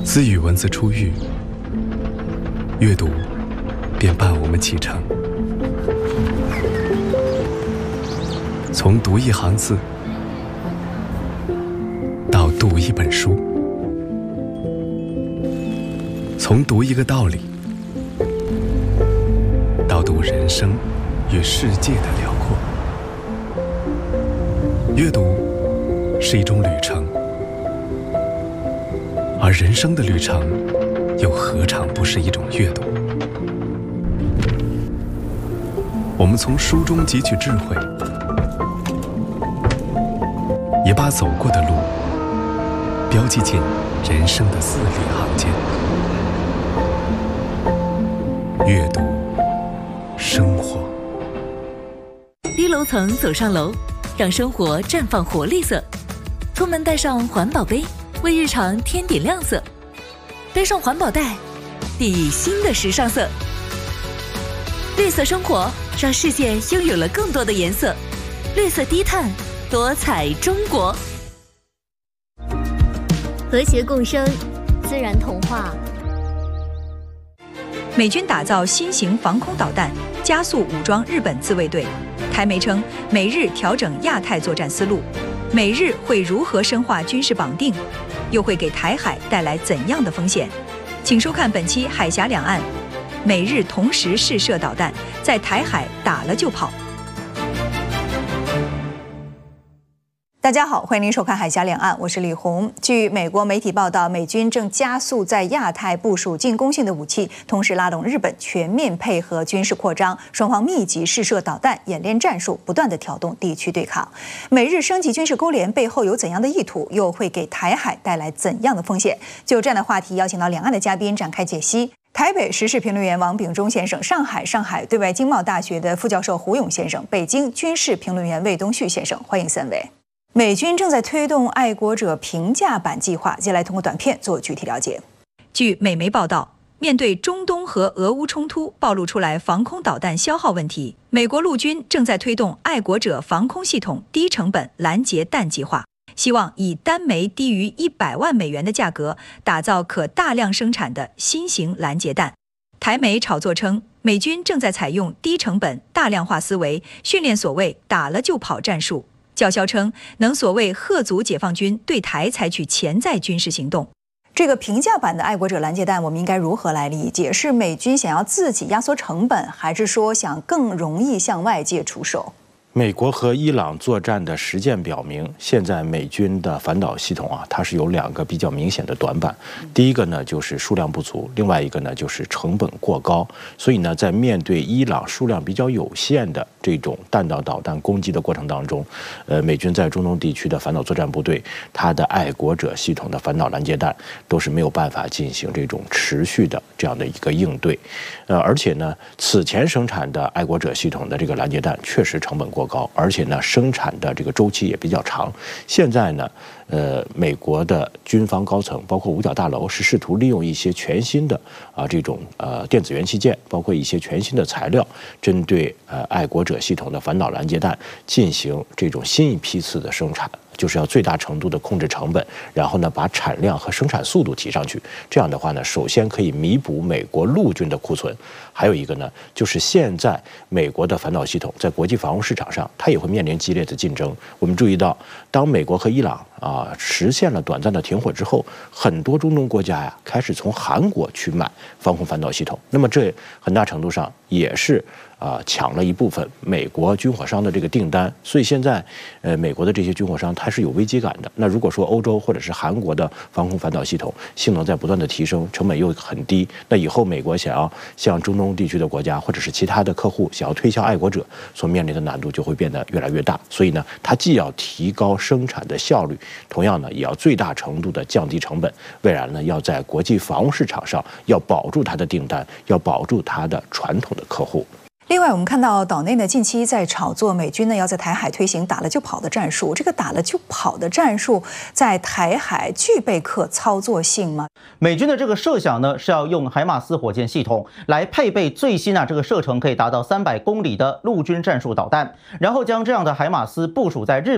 自语文字出狱，阅读便伴我们启程。从读一行字，到读一本书，从读一个道理，到读人生与世界的辽阔。阅读是一种旅程，而人生的旅程又何尝不是一种阅读？我们从书中汲取智慧，也把走过的路标记进人生的字里行间。阅读，生活。 低楼层走上楼，让生活绽放活力色。出门带上环保杯，为日常添点亮色。背上环保袋，递以新的时尚色。绿色生活，让世界拥有了更多的颜色。绿色低碳，多彩中国。 和谐共生，自然童话。 美军打造新型防空导弹，加速武装日本自卫队。台媒称，美日调整亚太作战思路。美日会如何深化军事绑定？又会给台海带来怎样的风险？请收看本期《海峡两岸》。美日同时试射导弹，在台海打了就跑。大家好，欢迎您收看《海峡两岸》，我是李红。据美国媒体报道，美军正加速在亚太部署进攻性的武器，同时拉动日本全面配合军事扩张，双方密集试射导弹，演练战术，不断地挑动地区对抗。美日升级军事勾连背后有怎样的意图？又会给台海带来怎样的风险？就这样的话题，邀请到两岸的嘉宾展开解析。台北时事评论员王炳忠先生，上海对外经贸大学的副教授胡勇先生，北京军事评论员魏东旭先生，欢迎三位。美军正在推动爱国者评价版计划，接下来通过短片做具体了解。据美媒报道，面对中东和俄乌冲突暴露出来防空导弹消耗问题，美国陆军正在推动爱国者防空系统低成本拦截弹计划，希望以单枚低于100万美元的价格，打造可大量生产的新型拦截弹。台媒炒作称，美军正在采用低成本大量化思维，训练所谓打了就跑战术。叫嚣称能所谓吓阻解放军对台采取潜在军事行动。这个平价版的爱国者拦截弹，我们应该如何来理解？是美军想要自己压缩成本，还是说想更容易向外界出手？ 美国和伊朗作战的实践表明，现在美军的反导系统它是有两个比较明显的短板。第一个呢就是数量不足，另外一个呢就是成本过高。所以呢，在面对伊朗数量比较有限的这种弹道导弹攻击的过程当中，美军在中东地区的反导作战部队，它的爱国者系统的反导拦截弹都是没有办法进行这种持续的这样的一个应对。而且呢，此前生产的爱国者系统的这个拦截弹确实成本过高，而且呢，生产的这个周期也比较长。现在呢，美国的军方高层，包括五角大楼，是试图利用一些全新的这种电子元器件，包括一些全新的材料，针对爱国者系统的反导拦截弹进行这种新一批次的生产。就是要最大程度的控制成本，然后呢把产量和生产速度提上去。这样的话呢，首先可以弥补美国陆军的库存，还有一个呢，就是现在美国的反导系统在国际防务市场上，它也会面临激烈的竞争。我们注意到，当美国和伊朗实现了短暂的停火之后，很多中东国家开始从韩国去买防空反导系统。那么这很大程度上也是抢了一部分美国军火商的这个订单，所以现在美国的这些军火商它是有危机感的。那如果说欧洲或者是韩国的防空反导系统性能在不断的提升，成本又很低，那以后美国想要向中东地区的国家或者是其他的客户想要推销爱国者所面临的难度就会变得越来越大。所以呢，它既要提高生产的效率，同样呢也要最大程度的降低成本，未来呢要在国际防务市场上要保住它的订单，要保住它的传统的客户。 另外，我们看到岛内呢近期在炒作美军呢要在台海推行打了就跑的战术。这个打了就跑的战术在台海具备可操作性吗？ 美军的这个设想呢是要用海马斯火箭系统来配备最新这个射程可以达到300公里的陆军战术导弹，然后将这样的海马斯部署在日本